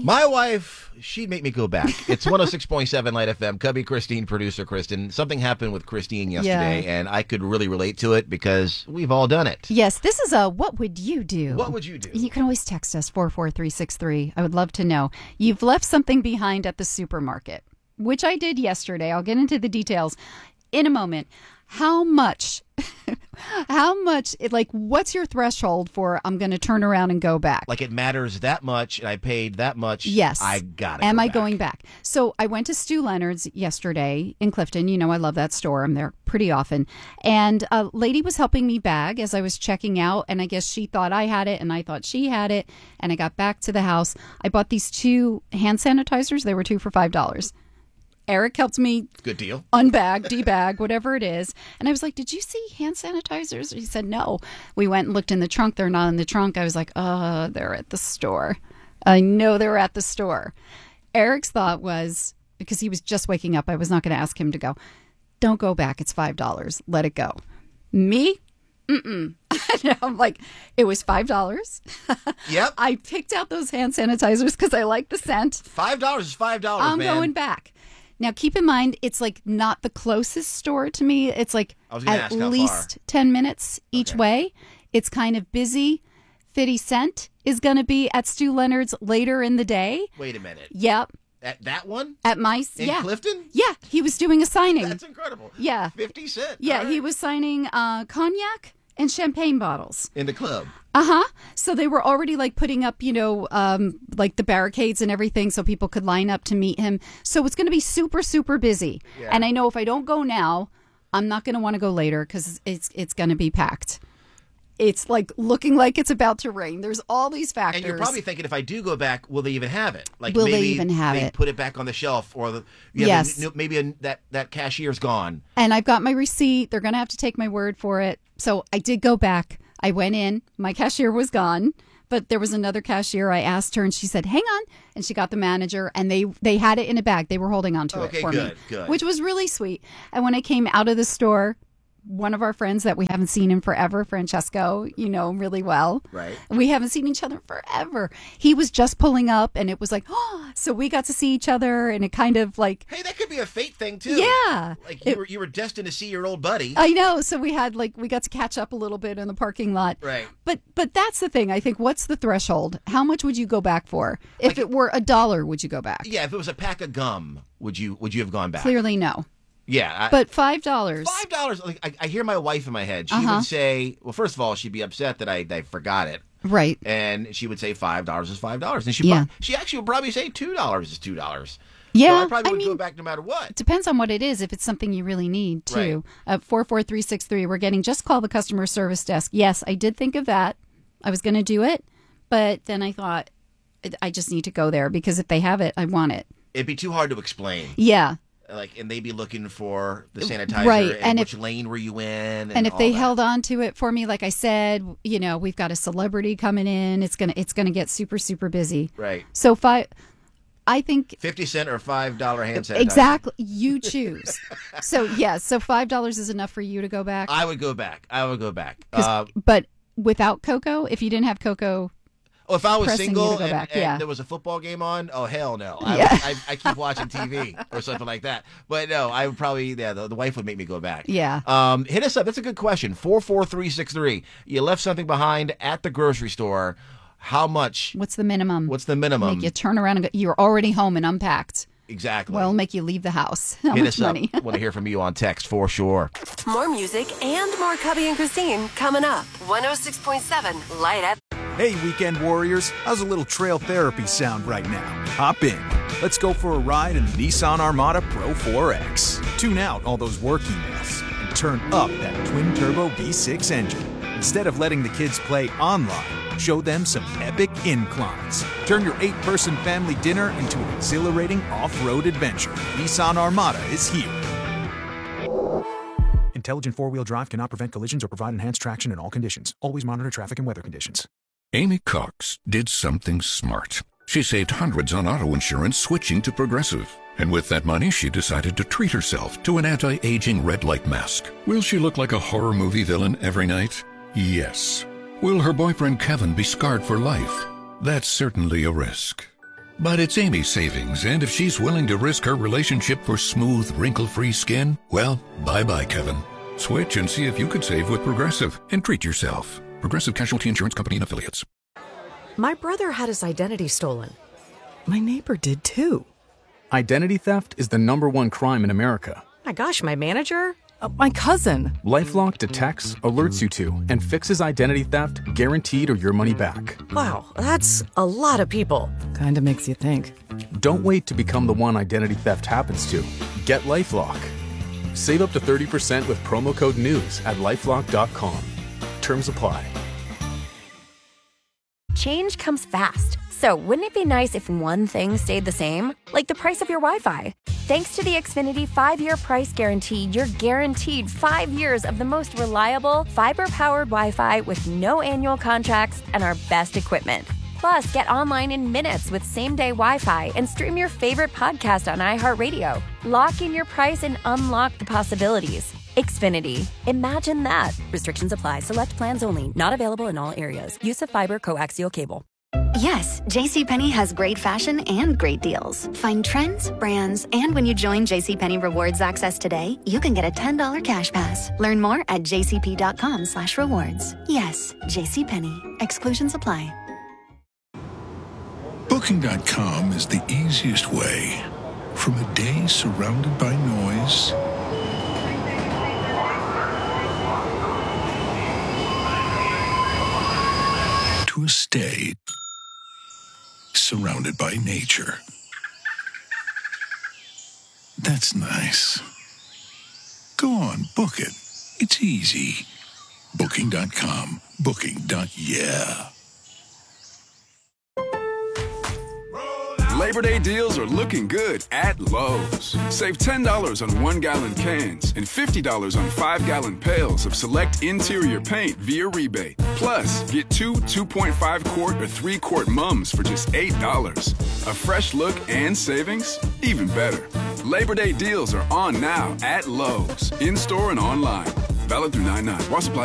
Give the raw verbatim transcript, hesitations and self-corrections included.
My wife, she'd make me go back. It's one oh six point seven Light F M. Cubby Christine, producer Kristen. Something happened with Christine yesterday, yeah. and I could really relate to it because we've all done it. Yes, this is a what would you do? What would you do? You can always text us, four four three six three. I would love to know. You've left something behind at the supermarket, which I did yesterday. I'll get into the details in a moment. How much, how much, like, what's your threshold for I'm going to turn around and go back? Like it matters that much and I paid that much. Yes. I got it. Am go I back. going back? So I went to Stu Leonard's yesterday in Clifton. You know, I love that store. I'm there pretty often. And a lady was helping me bag as I was checking out. And I guess she thought I had it and I thought she had it. And I got back to the house. I bought these two hand sanitizers. They were two for five dollars. Eric helped me Good deal. unbag, debag, whatever it is. And I was like, did you see hand sanitizers? He said, no. We went and looked in the trunk. They're not in the trunk. I was like, oh, they're at the store. I know they're at the store. Eric's thought was, because he was just waking up, I was not going to ask him to go. Don't go back. It's five dollars. Let it go. Me? Mm-mm. I'm like, it was five dollars. Yep. I picked out those hand sanitizers because I like the scent. five dollars is five dollars, I'm man. going back. Now, keep in mind, it's like not the closest store to me. It's like at least ten minutes each okay. way. It's kind of busy. fifty Cent is going to be at Stu Leonard's later in the day. Wait a minute. Yep. At that one? At my, in yeah. Clifton? Yeah, he was doing a signing. That's incredible. Yeah. fifty Cent. Yeah, right. He was signing uh, cognac and champagne bottles. In the club. Uh-huh. So they were already like putting up, you know, um, like the barricades and everything so people could line up to meet him. So it's going to be super, super busy. Yeah. And I know if I don't go now, I'm not going to want to go later because it's it's going to be packed. It's like looking like it's about to rain. There's all these factors. And you're probably thinking, if I do go back, will they even have it? Like, will maybe they even have they it? Put it back on the shelf, or the you yes, a, maybe a, that that cashier's gone. And I've got my receipt. They're going to have to take my word for it. So I did go back. I went in. My cashier was gone, but there was another cashier. I asked her, and she said, "Hang on." And she got the manager, and they they had it in a bag. They were holding on to okay, it for good, me, good. which was really sweet. And when I came out of the store, one of our friends that we haven't seen in forever, Francesco, you know really well. Right. We haven't seen each other forever. He was just pulling up, and it was like, oh, so we got to see each other, and it kind of like, hey, that could be a fate thing too. Yeah. Like you it, were you were destined to see your old buddy. I know. So we had like we got to catch up a little bit in the parking lot. Right. But but that's the thing. I think what's the threshold? How much would you go back for? If like, it were a dollar, would you go back? Yeah. If it was a pack of gum, would you would you have gone back? Clearly, no. Yeah, I, but five dollars. Five dollars. Like I, I hear my wife in my head. She uh-huh. would say, "Well, first of all, she'd be upset that I, I forgot it." Right. And she would say five dollars is five dollars, and she yeah. she actually would probably say two dollars is two dollars. Yeah, so I probably would I mean, go back no matter what. It depends on what it is. If it's something you really need, too. Right. Uh, four four three six three. We're getting just call the customer service desk. Yes, I did think of that. I was going to do it, but then I thought I just need to go there because if they have it, I want it. It'd be too hard to explain. Yeah. Like, and they'd be looking for the sanitizer, right? And, and which if, lane were you in? And, and if they that. held on to it for me, like I said, you know, we've got a celebrity coming in. It's gonna, it's gonna get super, super busy. Right. So five, I think fifty cent or five dollar hand sanitizer. Exactly, you choose. So yes, yeah, so five dollars is enough for you to go back. I would go back. I would go back. Uh, but without cocoa, if you didn't have cocoa. Oh, if I was single and, back, and yeah. there was a football game on, oh, hell no. I, yeah. I, I keep watching T V or something like that. But no, I would probably, yeah, the, the wife would make me go back. Yeah. Um, hit us up. That's a good question. four four three six three. You left something behind at the grocery store. How much? What's the minimum? What's the minimum? Make you turn around and go, you're already home and unpacked. Exactly. Well, make you leave the house. How Hit much us money? up. Want to hear from you on text for sure. More music and more Cubby and Christine coming up. one oh six point seven Light Up. Hey, weekend warriors. How's a little trail therapy sound right now? Hop in. Let's go for a ride in the Nissan Armada Pro four X. Tune out all those work emails and turn up that twin-turbo V six engine. Instead of letting the kids play online, show them some epic inclines. Turn your eight-person family dinner into an exhilarating off-road adventure. Nissan Armada is here. Intelligent four-wheel drive cannot prevent collisions or provide enhanced traction in all conditions. Always monitor traffic and weather conditions. Amy Cox did something smart. She saved hundreds on auto insurance switching to Progressive. And with that money, she decided to treat herself to an anti-aging red light mask. Will she look like a horror movie villain every night? Yes. Will her boyfriend Kevin be scarred for life? That's certainly a risk. But it's Amy's savings, and if she's willing to risk her relationship for smooth, wrinkle-free skin, well, bye-bye, Kevin. Switch and see if you could save with Progressive and treat yourself. Progressive Casualty Insurance Company and Affiliates. My brother had his identity stolen. My neighbor did too. Identity theft is the number one crime in America. My gosh, my manager? Uh, my cousin. LifeLock detects, alerts you to, and fixes identity theft guaranteed or your money back. Wow, that's a lot of people. Kinda makes you think. Don't wait to become the one identity theft happens to. Get LifeLock. Save up to thirty percent with promo code NEWS at lifelock dot com. Terms apply. Change comes fast. So wouldn't it be nice if one thing stayed the same? Like the price of your Wi-Fi. Thanks to the Xfinity five-year price guarantee, you're guaranteed five years of the most reliable, fiber-powered Wi-Fi with no annual contracts and our best equipment. Plus, get online in minutes with same-day Wi-Fi and stream your favorite podcast on iHeartRadio. Lock in your price and unlock the possibilities. Xfinity. Imagine that. Restrictions apply. Select plans only. Not available in all areas. Use of fiber coaxial cable. Yes, JCPenney has great fashion and great deals. Find trends, brands, and when you join JCPenney Rewards Access today, you can get a ten dollars cash pass. Learn more at jcp.com slash rewards. Yes, JCPenney. Exclusions apply. Booking dot com is the easiest way. From a day surrounded by noise to a stay surrounded by nature. That's nice. Go on, book it. It's easy. Booking dot com. Booking. Yeah. Labor Day deals are looking good at Lowe's. Save ten dollars on one-gallon cans and fifty dollars on five-gallon pails of select interior paint via rebate. Plus, get two two point five quart or three quart mums for just eight dollars. A fresh look and savings? Even better. Labor Day deals are on now at Lowe's, in-store and online. Valid through nine nine. While supplies